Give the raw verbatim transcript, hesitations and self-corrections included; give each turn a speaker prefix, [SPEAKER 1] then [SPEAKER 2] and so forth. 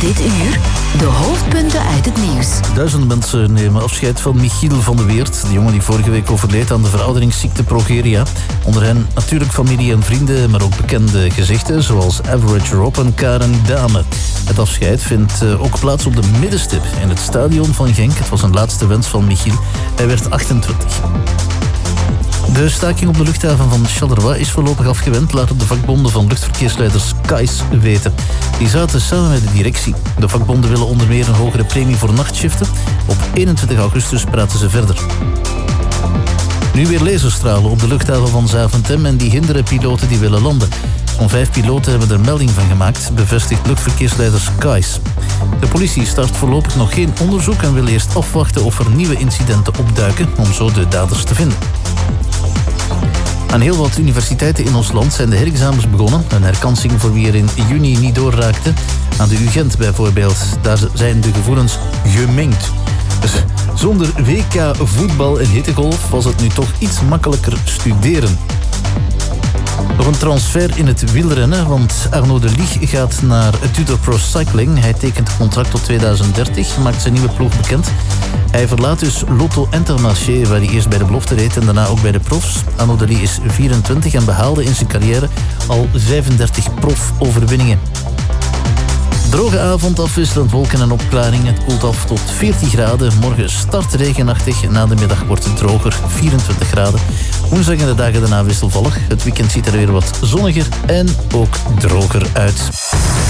[SPEAKER 1] Dit uur de hoofdpunten uit het nieuws.
[SPEAKER 2] Duizenden mensen nemen afscheid van Michiel van de Weert. De jongen die vorige week overleed aan de verouderingsziekte progeria. Onder hen natuurlijk familie en vrienden, maar ook bekende gezichten zoals Average Rob en Karen Dame. Het afscheid vindt ook plaats op de middenstip in het stadion van Genk. Het was een laatste wens van Michiel. Hij werd achtentwintig. De staking op de luchthaven van Charleroi is voorlopig afgewend, laten de vakbonden van luchtverkeersleiders K A I S weten. Die zaten samen met de directie. De vakbonden willen onder meer een hogere premie voor nachtshiften. Op eenentwintig augustus praten ze verder. Nu weer laserstralen op de luchthaven van Zaventem en die hinderen piloten die willen landen. Zo'n vijf piloten hebben er melding van gemaakt, bevestigt luchtverkeersleiders K A I S. De politie start voorlopig nog geen onderzoek en wil eerst afwachten of er nieuwe incidenten opduiken om zo de daders te vinden. Aan heel wat universiteiten in ons land zijn de herexamens begonnen. Een herkansing voor wie er in juni niet doorraakte. Aan de U Gent bijvoorbeeld, daar zijn de gevoelens gemengd. Dus zonder W K voetbal en hittegolf was het nu toch iets makkelijker studeren. Nog een transfer in het wielrennen, want Arnaud de Ligt gaat naar Tutor Pro Cycling. Hij tekent een contract tot tweeduizend dertig, maakt zijn nieuwe ploeg bekend. Hij verlaat dus Lotto Intermarché, waar hij eerst bij de belofte reed en daarna ook bij de profs. Arnaud de Ligt is vierentwintig en behaalde in zijn carrière al vijfendertig profoverwinningen. Droge avond, afwisselend wolken en opklaringen. Het koelt af tot veertien graden. Morgen start regenachtig. Na de middag wordt het droger, vierentwintig graden. Woensdag en de dagen daarna wisselvallig. Het weekend ziet er weer wat zonniger en ook droger uit.